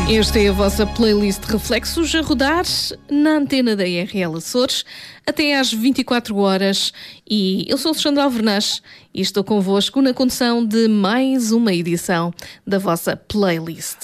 Esta é a vossa playlist de reflexos a rodar na antena da RL Açores até às 24 horas. E eu sou Alexandra Alvernaz e estou convosco na condução de mais uma edição da vossa playlist.